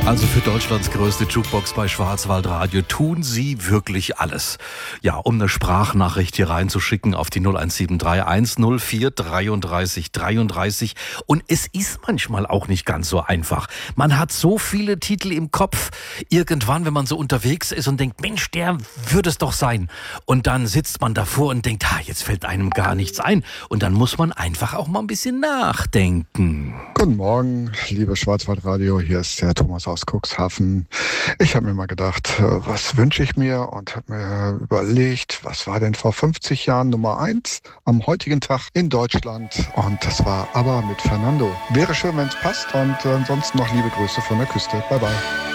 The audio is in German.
Also für Deutschlands größte Jukebox bei Schwarzwaldradio tun sie wirklich alles. Ja, um eine Sprachnachricht hier reinzuschicken auf die 0173 104 33 33. Und es ist manchmal auch nicht ganz so einfach. Man hat so viele Titel im Kopf. Irgendwann, wenn man so unterwegs ist und denkt, Mensch, der würde es doch sein. Und dann sitzt man davor und denkt, jetzt fällt einem gar nichts ein. Und dann muss man einfach auch mal ein bisschen nachdenken. Guten Morgen, liebe Schwarzwaldradio, hier ist der Thomas aus Cuxhaven. Ich habe mir mal gedacht, was wünsche ich mir, und habe mir überlegt, was war denn vor 50 Jahren Nummer 1 am heutigen Tag in Deutschland, und das war ABBA mit Fernando. Wäre schön, wenn es passt, und ansonsten noch liebe Grüße von der Küste. Bye bye.